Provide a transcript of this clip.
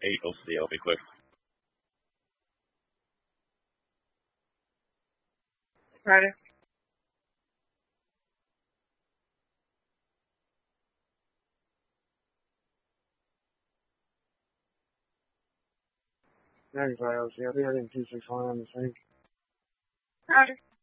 8. Hopefully it'll be quick. Ready? Ready, 5 LC. I think I did 261 on the same. Ready.